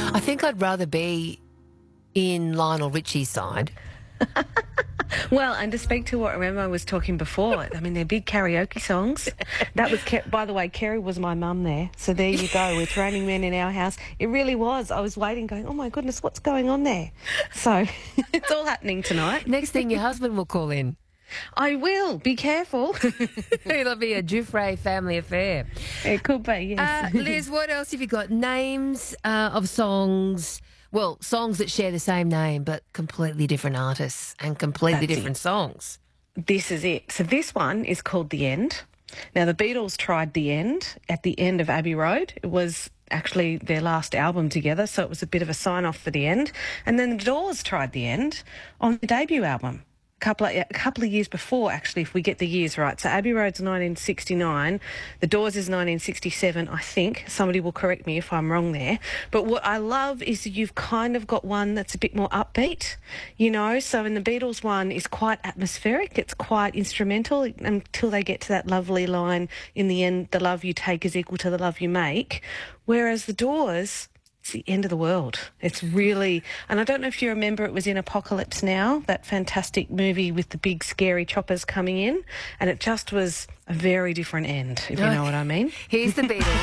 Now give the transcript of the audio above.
I think I'd rather be in Lionel Richie's side. Well, and to speak to what Remo was talking before, I mean, they're big karaoke songs. That was, by the way, Kerry was my mum there. So there you go, with Raining Men in our house. It really was. I was waiting going, oh my goodness, what's going on there? So it's all happening tonight. Next thing, your husband will call in. I will. Be careful. It'll be a Giuffre family affair. It could be, yes. Liz, what else have you got? Names of songs, well, songs that share the same name but completely different artists and completely different songs. This is it. So this one is called The End. Now, the Beatles tried The End at the end of Abbey Road. It was actually their last album together, so it was a bit of a sign-off for The End. And then the Doors tried The End on the debut album. A couple of years before, actually, if we get the years right. So Abbey Road's 1969, The Doors is 1967, I think. Somebody will correct me if I'm wrong there. But what I love is you've kind of got one that's a bit more upbeat, you know. So in the Beatles one is quite atmospheric. It's quite instrumental until they get to that lovely line, in the end, the love you take is equal to the love you make. Whereas the Doors, it's the end of the world. It's really, and I don't know if you remember, it was in Apocalypse Now, that fantastic movie with the big scary choppers coming in, and it just was a very different end, if you know what I mean. Here's the Beatles.